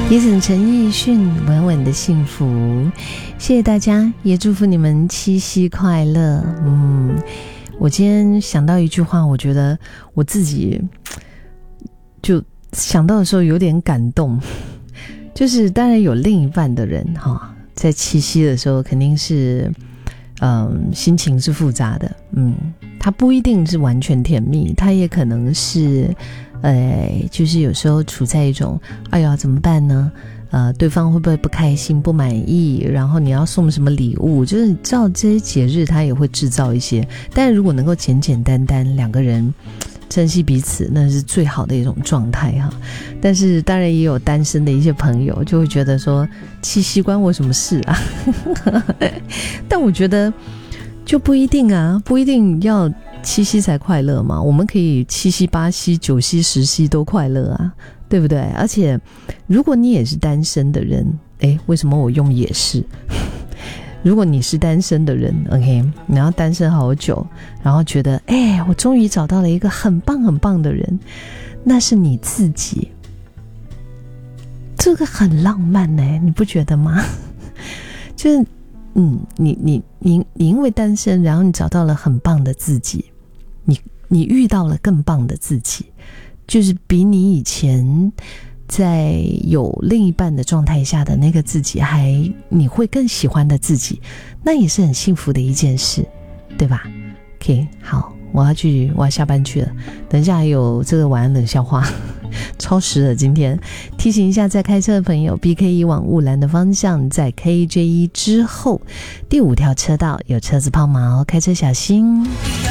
也请陈奕迅稳稳的幸福。谢谢大家，也祝福你们七夕快乐。我今天想到一句话，我觉得我自己就想到的时候有点感动，就是当然有另一半的人在七夕的时候肯定是心情是复杂的，他不一定是完全甜蜜，他也可能是就是有时候处在一种哎呀怎么办呢，对方会不会不开心不满意，然后你要送什么礼物，就是你知道这些节日他也会制造一些，但如果能够简简单单两个人珍惜彼此，那是最好的一种状态哈。但是当然也有单身的一些朋友就会觉得说七夕关我什么事啊但我觉得就不一定啊，不一定要七夕才快乐嘛，我们可以七夕八夕九夕十夕都快乐啊，对不对？而且如果你也是单身的人，为什么我用也是如果你是单身的人 OK， 你要单身好久，然后觉得我终于找到了一个很棒很棒的人，那是你自己，这个很浪漫你不觉得吗？就是你因为单身，然后你找到了很棒的自己，你遇到了更棒的自己，就是比你以前在有另一半的状态下的那个自己你会更喜欢的自己，那也是很幸福的一件事，对吧？ OK， 好，我要下班去了，等一下还有这个晚安冷笑话超时了。今天提醒一下在开车的朋友， BK1 往雾兰的方向，在 KJ1 之后第5条车道有车子抛锚，开车小心。